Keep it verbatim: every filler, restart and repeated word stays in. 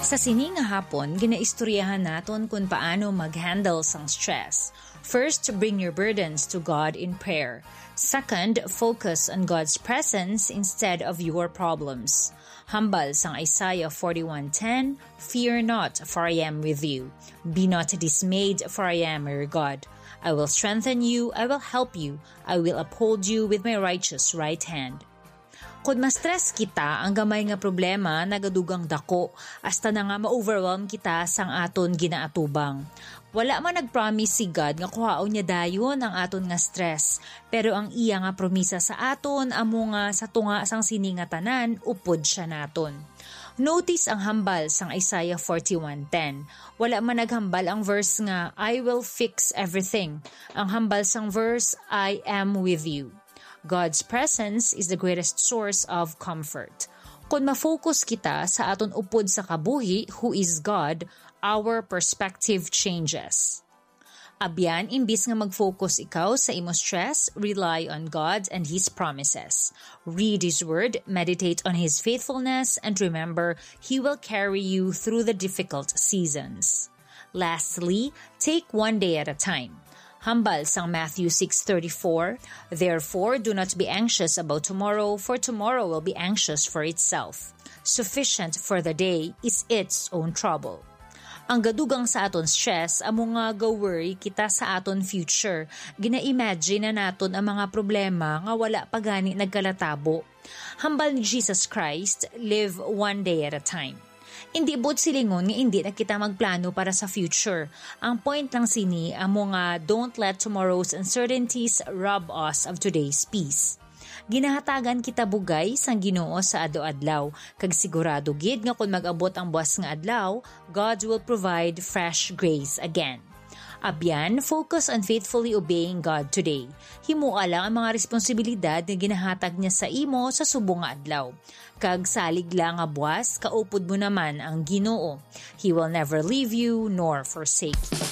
Sa sini nga hapon, ginaistoryahan naton kung paano mag-handle sang stress. First, bring your burdens to God in prayer. Second, focus on God's presence instead of your problems. Hambal sang Isaiah forty-one ten, Fear not, for I am with you. Be not dismayed, for I am your God. I will strengthen you, I will help you, I will uphold you with my righteous right hand. Kung ma-stress kita, ang gamay nga problema nagadugang dako, hasta na nga ma-overwhelm kita sang aton ginaatubang. Wala man nag-promise si God nga kuhaon niya dayon ang aton nga stress, pero ang iya nga promisa sa aton amo nga sa tunga sang siningatanan upod siya naton. Notice ang hambal sang Isaiah forty-one ten. Wala man naghambal ang verse nga I will fix everything. Ang hambal sang verse I am with you. God's presence is the greatest source of comfort. Kung ma-focus kita sa aton upod sa kabuhi, who is God, our perspective changes. Abyan, imbis nga mag-focus ikaw sa imo stress, rely on God and His promises. Read His Word, meditate on His faithfulness, and remember, He will carry you through the difficult seasons. Lastly, take one day at a time. Hambal sang Matthew six thirty-four, Therefore, do not be anxious about tomorrow, for tomorrow will be anxious for itself. Sufficient for the day is its own trouble. Ang gadugang sa aton stress, amo nga go-worry kita sa aton future. Gina-imagine na naton ang mga problema nga wala pa gani nagkalatabo. Hambal ni Jesus Christ, live one day at a time. Hindi bot silingon nga hindi na kita magplano para sa future. Ang point lang sini amo nga don't let tomorrow's uncertainties rob us of today's peace. Ginahatagan kita bugay sang Ginoo sa ado-adlaw, kag sigurado gid nga kung mag-abot ang buwas nga adlaw, God will provide fresh grace again. Abyan, focus on faithfully obeying God today. Himuha lang ang mga responsibilidad na ginahatag niya sa imo sa subong nga adlaw. Kag salig lang nga buwas, kaupod mo naman ang Ginoo. He will never leave you nor forsake you.